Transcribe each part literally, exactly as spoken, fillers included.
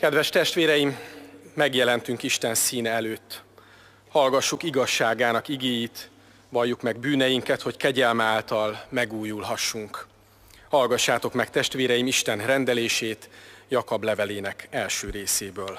Kedves testvéreim, megjelentünk Isten színe előtt. Hallgassuk igazságának igéit, valljuk meg bűneinket, hogy kegyelme által megújulhassunk. Hallgassátok meg, testvéreim, Isten rendelését Jakab levelének első részéből.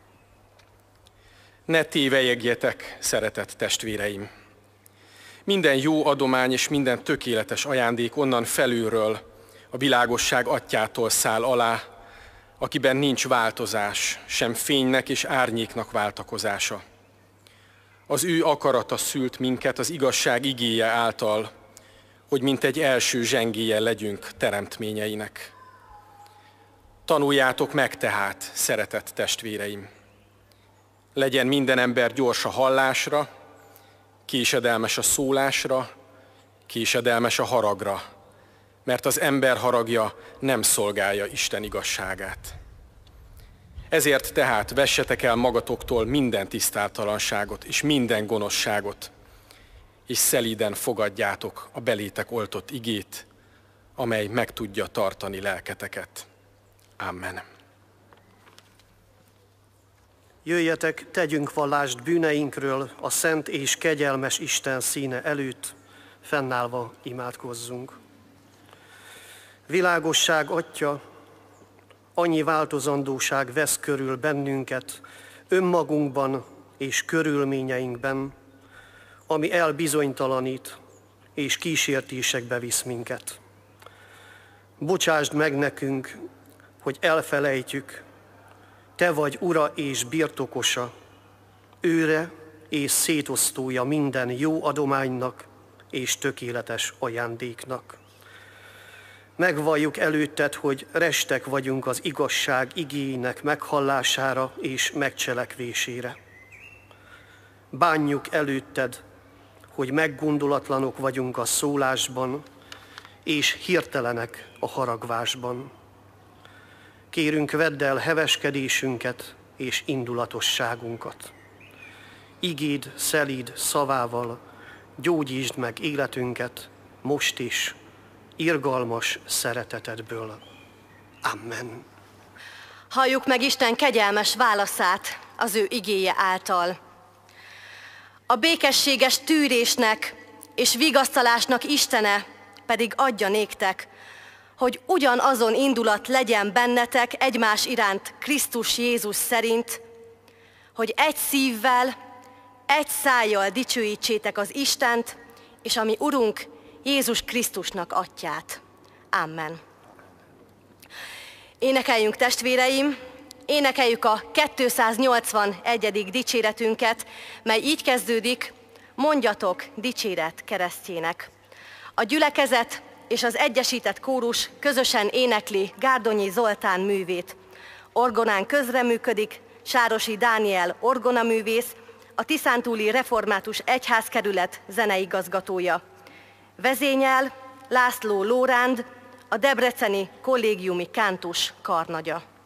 Ne tévelyegjetek, szeretett testvéreim! Minden jó adomány és minden tökéletes ajándék onnan felülről, a világosság atyától száll alá, akiben nincs változás, sem fénynek és árnyéknak váltakozása. Az ő akarata szült minket az igazság igéje által, hogy mint egy első zsengélye legyünk teremtményeinek. Tanuljátok meg tehát, szeretett testvéreim! Legyen minden ember gyors a hallásra, késedelmes a szólásra, késedelmes a haragra, mert az ember haragja nem szolgálja Isten igazságát. Ezért tehát vessetek el magatoktól minden tisztátalanságot és minden gonoszságot, és szelíden fogadjátok a belétek oltott igét, amely meg tudja tartani lelketeket. Amen. Jöjjetek, tegyünk vallást bűneinkről a szent és kegyelmes Isten színe előtt, fennállva imádkozzunk. Világosság Atya, annyi változandóság vesz körül bennünket, önmagunkban és körülményeinkben, ami elbizonytalanít és kísértésekbe visz minket. Bocsásd meg nekünk, hogy elfelejtjük, Te vagy Ura és birtokosa, őre és szétosztója minden jó adománynak és tökéletes ajándéknak. Megvalljuk előtted, hogy restek vagyunk az igazság igéinek meghallására és megcselekvésére. Bánjuk előtted, hogy meggondolatlanok vagyunk a szólásban, és hirtelenek a haragvásban. Kérünk, vedd el heveskedésünket és indulatosságunkat. Igéd szelíd szavával gyógyítsd meg életünket most is, irgalmas szeretetedből. Amen. Halljuk meg Isten kegyelmes válaszát az ő igéje által. A békességes tűrésnek és vigasztalásnak Istene pedig adja néktek, hogy ugyanazon indulat legyen bennetek egymás iránt Krisztus Jézus szerint, hogy egy szívvel, egy szájjal dicsőítsétek az Istent, és a mi Urunk Jézus Krisztusnak Atyát. Amen. Énekeljünk, testvéreim, énekeljük a kétszáznyolcvanegyedik dicséretünket, mely így kezdődik: mondjatok dicséret keresztjének. A gyülekezet és az egyesített kórus közösen énekli Gárdonyi Zoltán művét. Orgonán közreműködik Sárosi Dániel orgonaművész, a Tiszántúli Református Egyházkerület zeneigazgatója. Vezényel László Lóránd, a Debreceni Kollégiumi Kántus karnagya.